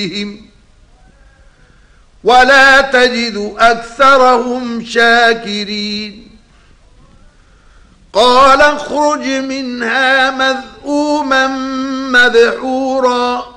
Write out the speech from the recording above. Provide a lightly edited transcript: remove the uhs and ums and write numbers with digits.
ولا تجد أكثرهم شاكرين قال اخرج منها مذءوما مدحورا